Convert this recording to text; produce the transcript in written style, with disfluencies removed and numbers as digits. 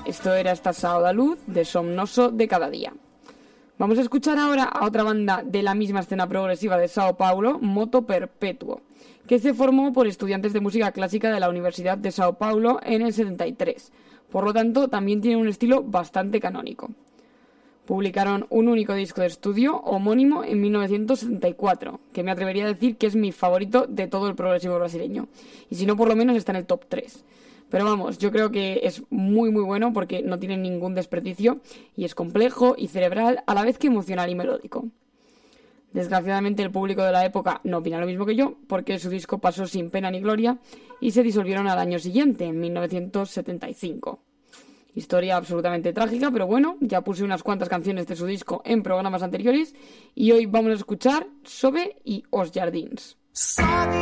Esto era Estação da Luz, de Som Noso de Cada Día. Vamos a escuchar ahora a otra banda de la misma escena progresiva de Sao Paulo, Moto Perpetuo, que se formó por estudiantes de música clásica de la Universidad de Sao Paulo en el 73. Por lo tanto, también tiene un estilo bastante canónico. Publicaron un único disco de estudio homónimo en 1974, que me atrevería a decir que es mi favorito de todo el progresivo brasileño. Y si no, por lo menos está en el top 3. Pero vamos, yo creo que es muy muy bueno porque no tiene ningún desperdicio y es complejo y cerebral a la vez que emocional y melódico. Desgraciadamente el público de la época no opina lo mismo que yo porque su disco pasó sin pena ni gloria y se disolvieron al año siguiente, en 1975. Historia absolutamente trágica, pero bueno, ya puse unas cuantas canciones de su disco en programas anteriores y hoy vamos a escuchar Sobe y Os Jardins.